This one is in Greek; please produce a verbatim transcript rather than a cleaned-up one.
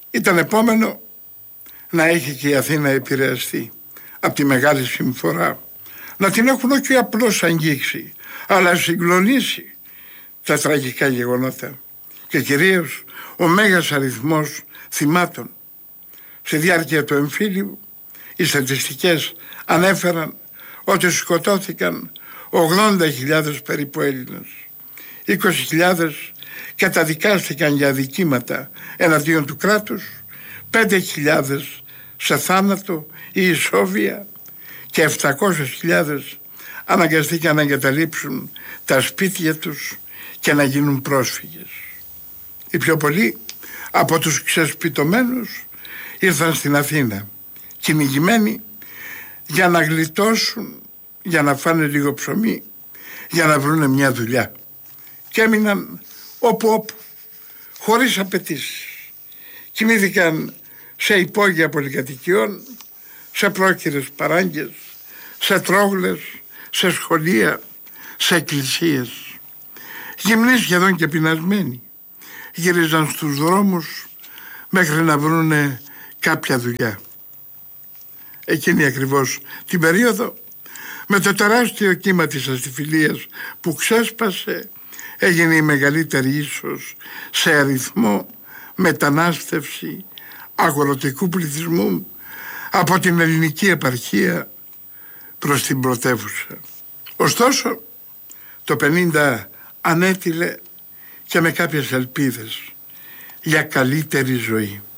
Ήταν επόμενο να έχει και η Αθήνα επηρεαστεί από τη Μεγάλη Συμφορά, να την έχουν όχι απλώς αγγίξει, αλλά συγκλονίσει τα τραγικά γεγονότα και κυρίως ο μέγας αριθμός θυμάτων. Στη διάρκεια του εμφύλιου οι στατιστικές ανέφεραν ότι σκοτώθηκαν ογδόντα χιλιάδες περίπου Έλληνες. είκοσι χιλιάδες καταδικάστηκαν για αδικήματα εναντίον του κράτους, πέντε χιλιάδες σε θάνατο ή ισόβια και επτακόσιες χιλιάδες αναγκαστήκαν να εγκαταλείψουν τα σπίτια τους και να γίνουν πρόσφυγες. Οι πιο πολλοί από τους ξεσπιτωμένους ήρθαν στην Αθήνα κυνηγημένοι για να γλιτώσουν, για να φάνε λίγο ψωμί, για να βρούνε μια δουλειά, και έμειναν όπου όπου, χωρίς απαιτήσεις. Κοιμήθηκαν σε υπόγεια πολυκατοικιών, σε πρόκυρες παράγκες, σε τρόγλες, σε σχολεία, σε εκκλησίες. Γυμνοί σχεδόν και πεινασμένοι γύριζαν στους δρόμους μέχρι να βρούνε κάποια δουλειά. Εκείνη ακριβώς την περίοδο, με το τεράστιο κύμα της αστιφιλίας που ξέσπασε, έγινε η μεγαλύτερη ίσως σε αριθμό μετανάστευση αγροτικού πληθυσμού από την ελληνική επαρχία προς την πρωτεύουσα. Ωστόσο το πενήντα ανέτειλε και με κάποιες ελπίδες για καλύτερη ζωή.